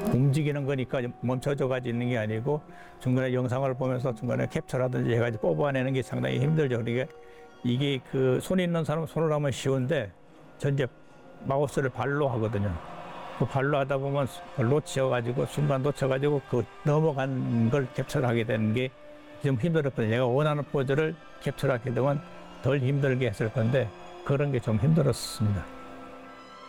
움직이는 거니까 멈춰져 가지고 있는 게 아니고 중간에 영상을 보면서 중간에 캡처라든지 해가지고 뽑아내는 게 상당히 힘들죠. 그러니까 이게 그 손 있는 사람은 손으로 하면 쉬운데 전 이제 마우스를 발로 하거든요. 그 발로 하다 보면 놓쳐가지고 순간 놓쳐가지고 그 넘어간 걸 캡처를 하게 되는 게 좀 힘들었거든요. 내가 원하는 포즈를 캡처하게 되면 덜 힘들게 했을 건데 그런 게 좀 힘들었습니다.